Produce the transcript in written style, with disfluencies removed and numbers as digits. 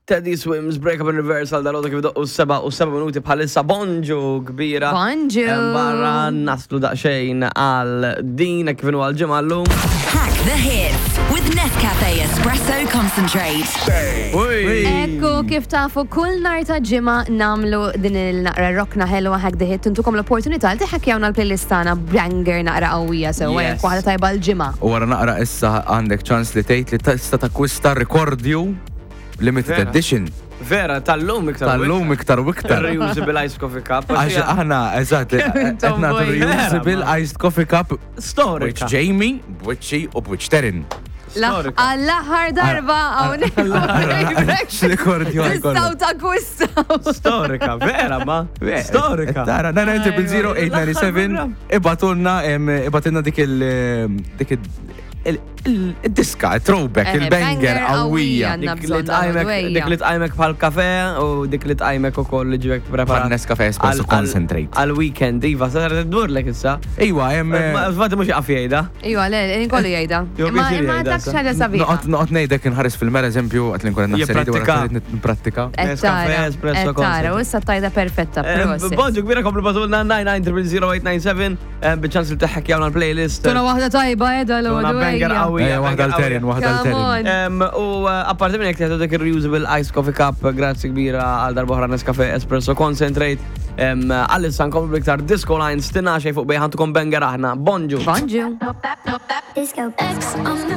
Teddy Swims, Break Up in Reverse għal dal-għodu kif doqqu 7 minuti bħalissa bonġu kbira. Bonġu. Barra naslu daqxejn għal din kif inu għal-ġimgħa llum. Hack the hits with Nescafe Espresso Concentrate. Ekku kif tafu kull nar ta' ġimgħa namlu din il-naqra rokna ħelwa Hack the Hit intukom l-opportunità li tiħakkjawna l-playlist tagħna banger naqra qawwija sewwa jekk waħda tajba l-ġimgħa. U wara naqra issa għandek ċans li tgħid li tista' takkwista rekordju Limited Edition. Vera, tal-lum iktar. u iktar. Reusable Iced Coffee Cup. Għax aħna, eżatt, għetna reusable Iced Coffee Cup. Storika. Which Jamie, b'wiċċi u b'wiċċ Għall-aħħar darba hawnhekk. Tistgħu takkwistaw. Storika, vera ma. Storika. Tara, 900-897 ibatilna dik il-diska, il-throwback, il-banger għawija. Dik li tqajmek bħal kafe u dik li tqajmek ukoll li ġibek preparat. Nescafe Espresso Concentrate. Għal-weekend, iva, sa' d-durlek issa. Iwa, Fati mux jaqaf jgħida. Iwa, inkollu jgħida. Imma dak xaġa sabiħa. Noqgħod ngħidek inħares fil-mera eżempju qed li nkun naħseb li niprattika. Tara, u issa tajda perfetta. Bonġu kbira komplu batulna 99 bieċans li teħħek jawna l-playlist. Tuna waħda tajba edha l-għodu. Waħda l-terin. U apparti minn jek teħdu dik il-reusable Iced Coffee Cup, grazzi kbira għal darbohra Nescafe Espresso Concentrate. Għalissa nkomplu bliktar Disco Lines, tinna xej fuq bejħantukom banger aħna. Bonġu. Bonġu. Disco X on the